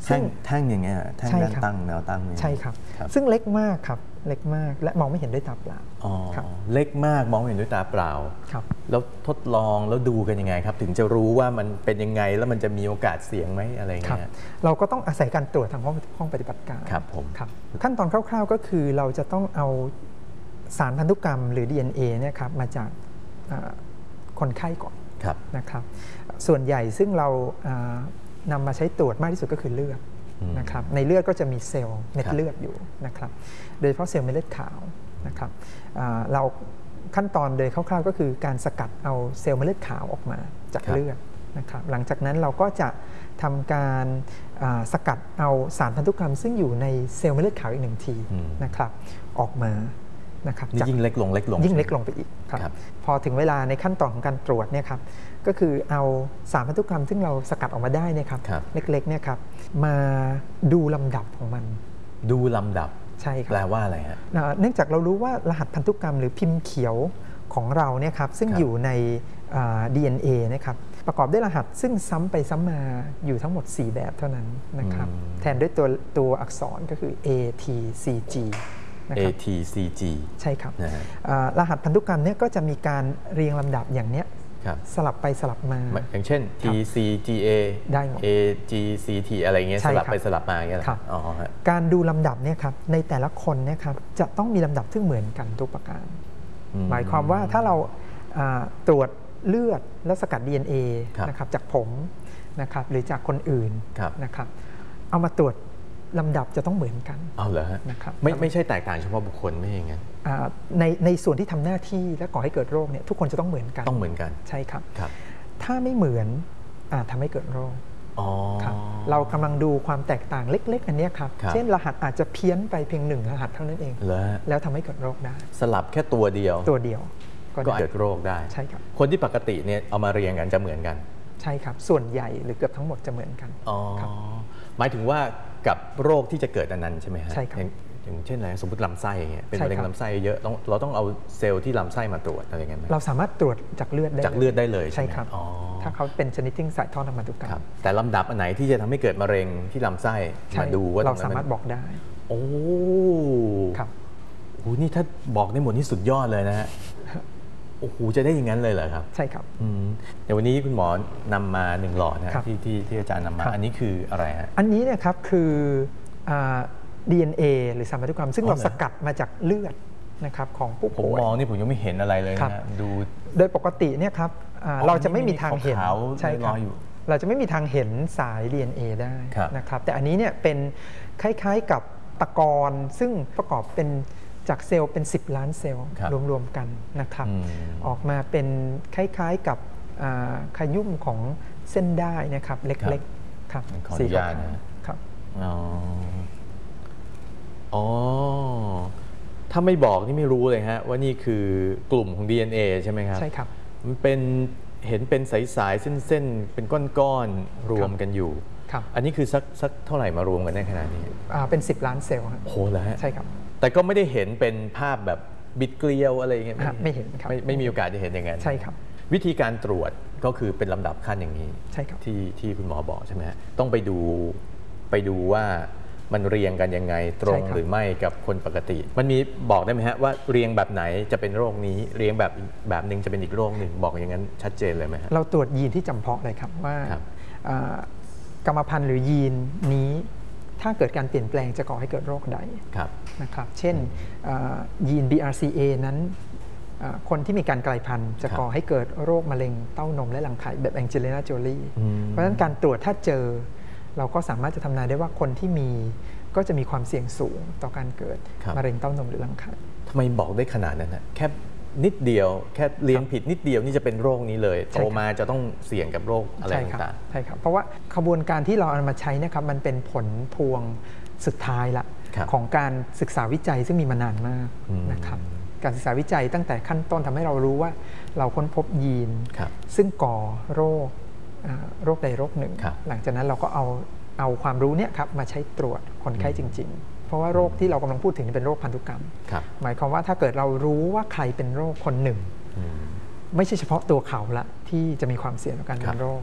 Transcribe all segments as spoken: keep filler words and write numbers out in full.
แท่งแท่งอย่างเงี้ยแท่งด้านตั้งแนวตั้งใช่ครับซึ่งเล็กมากครับเล็กมากและมองไม่เห็นด้วยตาเปล่าอ๋อเล็กมากมองไม่เห็นด้วยตาเปล่าครับแล้วทดลองแล้วดูกันยังไงครับถึงจะรู้ว่ามันเป็นยังไงแล้วมันจะมีโอกาสเสี่ยงไหมอะไรเงี้ยเราก็ต้องอาศัยการตรวจทางห้องห้องปฏิบัติการครับผมครับขั้นตอนคร่าวๆก็คือเราจะต้องเอาสารพันธุกรรมหรือ ดี เอ็น เอ เนี่ยครับมาจากคนไข้ก่อนนะครับส่วนใหญ่ซึ่งเรานำมาใช้ตรวจมากที่สุดก็คือเลือดนะครับในเลือดก็จะมีเซลล์เม็ดเลือดอยู่นะครับโดยเฉพาะเซลล์เม็ดเลือดขาวนะครับเราขั้นตอนโดยคร่าวๆก็คือการสกัดเอาเซลล์เม็ดเลือดขาวออกมาจากเลือดนะครับหลังจากนั้นเราก็จะทำการสกัดเอาสารพันธุกรรมซึ่งอยู่ในเซลล์เม็ดเลือดขาวอีกหนึ่งทีนะครับออกมานะครับยิ่งเล็กลงเล็กลงยิ่งเล็กลงไปอีกครับพอถึงเวลาในขั้นตอนของการตรวจเนี่ยครับก็คือเอาสารพันธุกรรมซึ่งเราสกัดออกมาได้เนี่ยครับเล็กๆเนี่ยครับมาดูลำดับของมันดูลำดับใช่ครับแปลว่าอะไรฮะเนื่องจากเรารู้ว่ารหัสพันธุกรรมหรือพิมพ์เขียวของเราเนี่ยครับซึ่งอยู่ใน ดี เอ็น เอ นะครับประกอบด้วยรหัสซึ่งซ้ำไปซ้ำมาอยู่ทั้งหมดสี่แบบเท่านั้นนะครับแทนด้วยตัวตัวอักษรก็คือ เอ ที ซี จีเอ ที ซี จีใช่ครับรหัสพันธุกรรมเนี่ยก็จะมีการเรียงลำดับอย่างเนี้ยสลับไปสลับมาอย่างเช่น ที ซี จี เอได้หมดเอ จี ซี ที อะไรเงี้ยสลับไปสลับมาอย่างเงี้ยอ๋อการดูลำดับเนี่ยครับในแต่ละคนเนี่ยครับจะต้องมีลำดับที่เหมือนกันทุกประการหมายความว่าถ้าเราตรวจเลือดและสกัด ดี เอ็น เอ นะครับจากผมนะครับหรือจากคนอื่นนะครับเอามาตรวจลำดับจะต้องเหมือนกันเอาเหรอฮะนะครับไม่ไม่ใช่แตกต่างเฉพาะบุคคลไม่อย่างนั้นในในส่วนที่ทำหน้าที่และก่อให้เกิดโรคเนี่ยทุกคนจะต้องเหมือนกันต้องเหมือนกันใช่ครับถ้าไม่เหมือนอาจทำให้เกิดโรคเรากำลังดูความแตกต่างเล็กๆอันนี้ครับเช่นรหัสอาจจะเพี้ยนไปเพียงหนึ่งรหัสเท่านั้นเองแล้วทำให้เกิดโรคได้สลับแค่ตัวเดียวตัวเดียวก็เกิดโรคได้ใช่ครับคนที่ปกติเนี่ยเอามาเรียงกันจะเหมือนกันใช่ครับส่วนใหญ่หรือเกือบทั้งหมดจะเหมือนกันอ๋อหมายถึงว่ากับโรคที่จะเกิดอันนั้นใช่ไหมฮะใช่ครับอย่างเช่นอะไรสมมติลำไส้อย่างเงี้ยเป็นมะเร็งลำไส้เยอะต้องเราต้องเอาเซลล์ที่ลำไส้มาตรวจอะไรเงี้ยไหมเราสามารถตรวจจากเลือดได้จากเลือดได้เลยใช่ครับถ้าเขาเป็นชนิดที่สายท่อทางพันธุกรรมแต่ลำดับอันไหนที่จะทำให้เกิดมะเร็งที่ลำไส้มาดูว่าเราสามารถบอกได้โอ้ครับโหนี่ถ้าบอกได้หมดนี่สุดยอดเลยนะฮะโอ้โหจะได้อย่างนั้นเลยเหรอครับใช่ครับเดี๋ยววันนี้คุณหมอนำมาหนึ่งหลอดนะที่ที่ที่อาจารย์นำมาอันนี้คืออะไรฮะอันนี้เนี่ยครับคือ ดี เอ็น เอ หรือสารพันธุกรรมซึ่งเราสกัดมาจากเลือดนะครับของผู้ป่วยผมมองนี่ผมยังไม่เห็นอะไรเลยนะดูโดยปกติเนี่ยครับเราจะไม่มีทางเห็นใช่ครับเราจะไม่มีทางเห็นสาย ดี เอ็น เอ ได้นะครับแต่อันนี้เนี่ยเป็นคล้ายๆกับตะกอนซึ่งประกอบเป็นจากเซลล์เป็นสิบล้านเซลล์รวมๆกันนะครับออกมาเป็นคล้ายๆกับขยุ่มของเส้นได้นะครับเล็กๆครับขออนุญาตนะครับอ๋อถ้าไม่บอกนี่ไม่รู้เลยฮะว่านี่คือกลุ่มของ ดี เอ็น เอ ใช่ไหมครับใช่ครับมันเป็นเห็นเป็นสายๆเส้นๆเป็นก้อนๆรวมกันอยู่อันนี้คือสักสักเท่าไหร่มารวมกันได้ขนาดนี้เป็นสิบล้านเซลล์โอ้โหแล้วฮะใช่ครับแต่ก็ไม่ได้เห็นเป็นภาพแบบบิดเกลียวอะไรอย่างเงี้ยไม่เห็นครับไม่ไม่มีโอกาสจะเห็นอย่างนั้นใช่ครับวิธีการตรวจก็คือเป็นลำดับขั้นอย่างนี้ใช่ครับที่ที่คุณหมอบอกใช่ไหมฮะต้องไปดูไปดูว่ามันเรียงกันยังไงตรงหรือไม่กับคนปกติมันมีบอกได้ไหมฮะว่าเรียงแบบไหนจะเป็นโรคนี้เรียงแบบแบบหนึ่งจะเป็นอีกโรคหนึ่งบอกอย่างนั้นชัดเจนเลยไหมฮะเราตรวจยีนที่จำเพาะเลยครับว่ากรรมพันธุ์หรือยีนนี้ถ้าเกิดการเปลี่ยนแปลงจะก่อให้เกิดโรคใดนะครับเช่นยีน บี อาร์ ซี เอ นั้นคนที่มีการกลายพันธุ์จะก่อให้เกิดโรคมะเร็งเต้านมและรังไข่แบบแองเจลิน่าโจลีเพราะฉะนั้นการตรวจถ้าเจอเราก็สามารถจะทำนายได้ว่าคนที่มีก็จะมีความเสี่ยงสูงต่อการเกิดมะเร็งเต้านมหรือรังไข่ทำไมบอกได้ขนาดนั้นนะแค่นิดเดียวแค่เรียนผิดนิดเดียวนี่จะเป็นโรคนี้เลยโตมาจะต้องเสี่ยงกับโรคอะไรต่างๆใช่ครับเพราะว่าขบวนการที่เราเอามาใช้นะครับมันเป็นผลพวงสุดท้ายละของการศึกษาวิจัยซึ่งมีมานานมากนะครับการศึกษาวิจัยตั้งแต่ขั้นต้นทำให้เรารู้ว่าเราค้นพบยีนซึ่งก่อโรคโรคใดโรคหนึ่งหลังจากนั้นเราก็เอาเอาความรู้เนี่ยครับมาใช้ตรวจคนไข้จริงๆเพราะว่าโรคที่เรากำลังพูดถึงเป็นโรคพันธุกรรมหมายความว่าถ้าเกิดเรารู้ว่าใครเป็นโรคคนหนึ่งไม่ใช่เฉพาะตัวเขาละที่จะมีความเสี่ยงต่อการเป็นโรคก็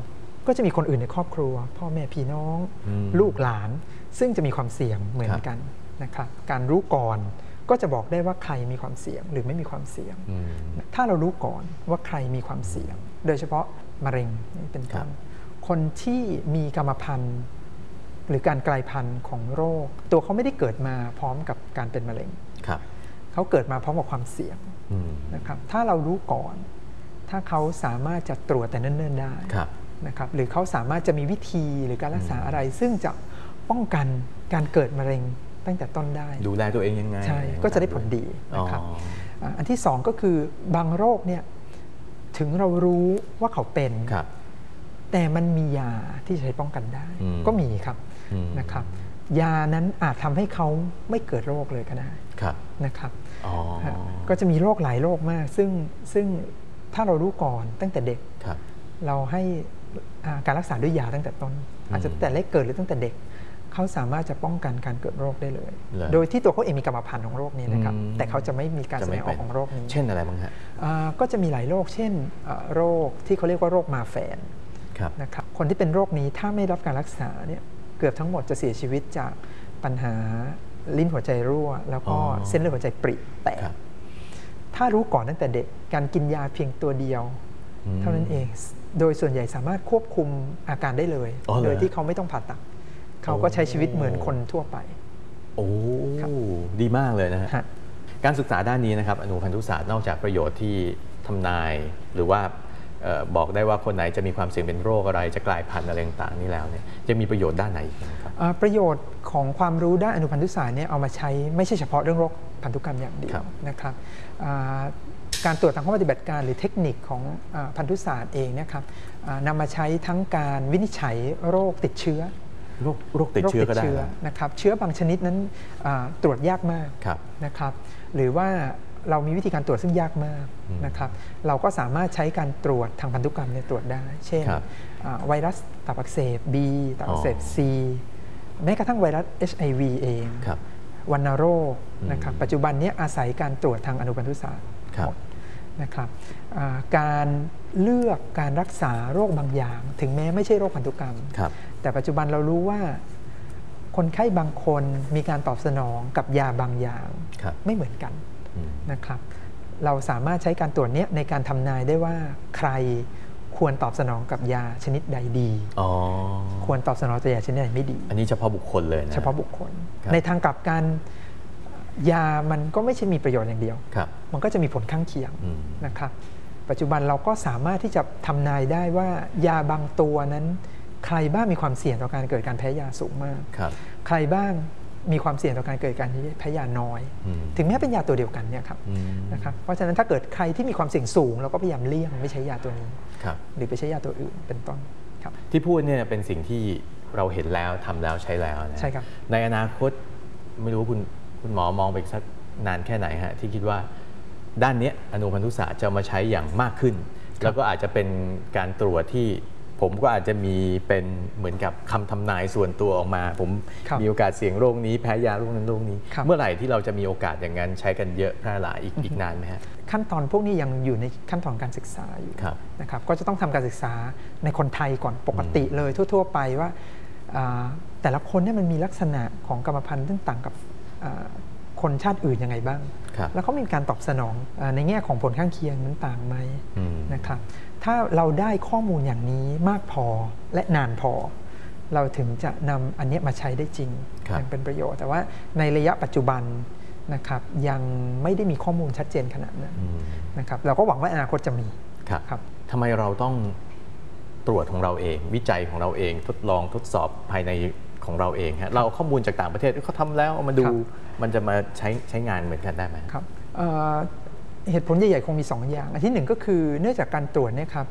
ก็จะมีคนอื่นในครอบครัวพ่อแม่พี่น้องลูกหลานซึ่งจะมีความเสี่ยงเหมือนกันนะครับการรู้ก่อนก็จะบอกได้ว่าใครมีความเสี่ยงหรือไม่มีความเสี่ยงถ้าเรารู้ก่อนว่าใครมีความเสี่ยงโดยเฉพาะมะเร็งเป็นต้นคนที่มีกรรมพันธุ์หรือการกลายพันธุ์ของโรคตัวเขาไม่ได้เกิดมาพร้อมกับการเป็นมะเร็งเขาเกิดมาพร้อมกับความเสี่ยงนะครับถ้าเรารู้ก่อนถ้าเขาสามารถจะตรวจแต่เนิ่นๆได้นะครับหรือเขาสามารถจะมีวิธีหรือการรักษาอะไรซึ่งจะป้องกันการเกิดมะเร็งตั้งแต่ต้นได้ดูแลตัวเองยังไงใช่ก็จะได้ผลดีนะครับอันที่สองก็คือบางโรคเนี่ยถึงเรารู้ว่าเขาเป็นแต่มันมียาที่จะใช้ป้องกันได้ก็มีครับนะครับยานั้นอาจทำให้เขาไม่เกิดโรคเลยก็ได้นะครับก็จะมีโรคหลายโรคมากซึ่งซึ่งถ้าเรารู้ก่อนตั้งแต่เด็กเราให้การรักษาด้วยยาตั้งแต่ต้นอาจจะตั้งแต่เล็กเกิดหรือตั้งแต่เด็กเขาสามารถจะป้องกันการเกิดโรคได้เลยโดยที่ตัวเขาเองมีกรรมพันธุ์ของโรคนี้นะครับแต่เขาจะไม่มีการแสดงออกของโรคนี้เช่นอะไรบ้างฮะก็จะมีหลายโรคเช่นโรคที่เขาเรียกว่าโรคมาแฟนนะครับคนที่เป็นโรคนี้ถ้าไม่รับการรักษาเนี่ยเกือบทั้งหมดจะเสียชีวิตจากปัญหาลิ้นหัวใจรั่วแล้วก็เส้นเลือดหัวใจปริแตกถ้ารู้ก่อนตั้งแต่เด็กการกินยาเพียงตัวเดียวเท่านั้นเองโดยส่วนใหญ่สามารถควบคุมอาการได้เลยโดยที่เขาไม่ต้องผ่าตัดเขาก็ใช้ชีวิตเหมือนคนทั่วไปโอ้ดีมากเลยนะฮะการศึกษาด้านนี้นะครับอนุพันธุศาสตร์นอกจากประโยชน์ที่ทำนายหรือว่าบอกได้ว่าคนไหนจะมีความเสี่ยงเป็นโรคอะไรจะกลายพันธุ์อะไรต่างๆนี่แล้วเนี่ยจะมีประโยชน์ด้านไหนอีกครับประโยชน์ของความรู้ด้านอนุพันธุศาสตร์เนี่ยเอามาใช้ไม่ใช่เฉพาะเรื่องโรคพันธุกรรมอย่างเดียวนะครับการตรวจทางข้อปฏิบัติการหรือเทคนิคของพันธุศาสตร์เองนะครับนำมาใช้ทั้งการวินิจฉัยโรคติดเชื้อโรคโรคติดเชื้อก็ได้นะครับเชื้อบางชนิดนั้นตรวจยากมากนะครับหรือว่าเรามีวิธีการตรวจซึ่งยากมากนะครับเราก็สามารถใช้การตรวจทางพันธุกรรมเนี่ยตรวจได้เช่นไวรัสตับอักเสบ B ตับอักเสบ C แม้กระทั่งไวรัส เอช ไอ วี เองวัณโรคนะครับปัจจุบันนี้อาศัยการตรวจทางอนุพันธุศาสตร์หมดนะครับการเลือกการรักษาโรคบางอย่างถึงแม้ไม่ใช่โรคพันธุกรรมแต่ปัจจุบันเรารู้ว่าคนไข้บางคนมีการตอบสนองกับยาบางอย่างไม่เหมือนกันนะครับเราสามารถใช้การตรวจนี้ในการทำนายได้ว่าใครควรตอบสนองกับยาชนิดใดดีควรตอบสนองต่อยาชนิดใดไม่ดีอันนี้เฉพาะบุคคลเลยนะเฉพาะบุคคลในทางกลับกันยามันก็ไม่ใช่มีประโยชน์อย่างเดียวมันก็จะมีผลข้างเคียงนะครับปัจจุบันเราก็สามารถที่จะทำนายได้ว่ายาบางตัวนั้นใครบ้างมีความเสี่ยงต่อการเกิดการแพ้ยาสูงมากใครบ้างมีความเสี่ยงต่อการเกิดการแพ้ยาน้อยถึงแม้เป็นยาตัวเดียวกันเนี่ยครับนะครับเพราะฉะนั้นถ้าเกิดใครที่มีความเสี่ยงสูงเราก็พยายามเลี่ยงไม่ใช้ยาตัวนี้หรือไปใช้ยาตัวอื่นเป็นต้นครับที่พูดเนี่ยเป็นสิ่งที่เราเห็นแล้วทำแล้วใช้แล้วนะใช่ครับในอนาคตไม่รู้คุณคุณหมอมองไปสักนานแค่ไหนฮะที่คิดว่าด้านนี้อนุพันธุศาสตร์จะมาใช้อย่างมากขึ้นแล้วก็อาจจะเป็นการตรวจที่ผมก็อาจจะมีเป็นเหมือนกับคำทำนายส่วนตัวออกมาผมมีโอกาสเสี่ยงโรคนี้แพ้ยาโรคนั้นโรคนี้เมื่อไหร่ที่เราจะมีโอกาสอย่างนั้นใช้กันเยอะแพร่หลายอีกอีกนานไหมฮะขั้นตอนพวกนี้ยังอยู่ในขั้นตอนการศึกษาอยู่นะครับก็จะต้องทำการศึกษาในคนไทยก่อนปกติเลยทั่วๆไปว่าแต่ละคนเนี่ยมันมีลักษณะของกรรมพันธุ์ที่ต่างกับคนชาติอื่นยังไงบ้างแล้วเขามีการตอบสนองในแง่ของผลข้างเคียงนั้นต่างไหมนะครับถ้าเราได้ข้อมูลอย่างนี้มากพอและนานพอเราถึงจะนำอันนี้มาใช้ได้จริงอย่างเป็นประโยชน์แต่ว่าในระยะปัจจุบันนะครับยังไม่ได้มีข้อมูลชัดเจนขนาดนั้นนะครับเราก็หวังว่าอนาคตจะมีครับทำไมเราต้องตรวจของเราเองวิจัยของเราเองทดลองทดสอบภายในของเราเองฮะเราเอาข้อมูลจากต่างประเทศเขาทำแล้วเอามาดูมันจะมาใช้ใช้งานเหมือนกันได้ไหมครับเหตุผลใหญ่ๆคงมีสองอย่างอันที่หนึ่งก็คือเนื่องจากการตรวจเนี่ยครับ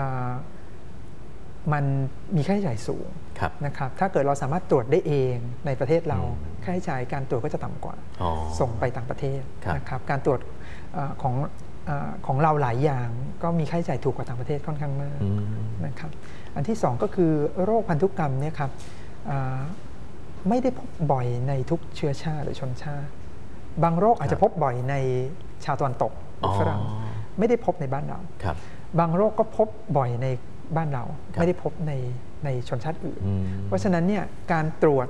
มันมีค่าใช้จ่ายสูงนะครับถ้าเกิดเราสามารถตรวจได้เองในประเทศเราค่าใช้จ่ายการตรวจก็จะต่ำกว่าส่งไปต่างประเทศนะครับการตรวจของของเราหลายอย่างก็มีค่าใช้จ่ายถูกกว่าต่างประเทศค่อนข้างมากนะครับอันที่สองก็คือโรคพันธุกรรมเนี่ยครับไม่ได้พบบ่อยในทุกเชื้อชาติหรือชนชาติบางโรคอาจจะพบบ่อยในชาวตะวันตกฝรั่งไม่ได้พบในบ้านเราบางโรคก็พบบ่อยในบ้านเราไม่ได้พบในในชนชาติอื่นอืมเพราะฉะนั้นเนี่ยการตรวจ